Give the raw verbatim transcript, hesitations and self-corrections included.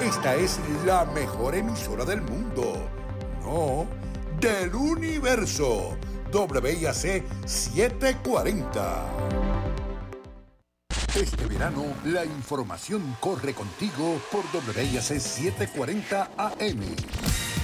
esta es la mejor emisora del mundo. No, del universo. W I A C setecientos cuarenta. Este verano, la información corre contigo por W I A C setecientos cuarenta A M.